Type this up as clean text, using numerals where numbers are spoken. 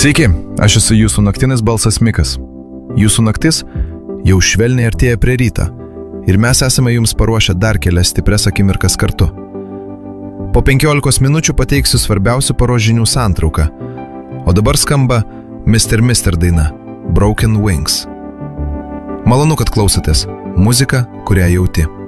Sveiki, aš esu jūsų naktinis balsas Mikas. Jūsų naktis jau švelniai artėja prie ryto ir mes esame jums paruošę dar kelias stiprias akimirkas kartu. Po 15 minučių pateiksiu svarbiausių paros žinių santrauką, o dabar skamba Mr. daina Broken Wings. Malonu, kad klausotės. Muzika, kurią jauti.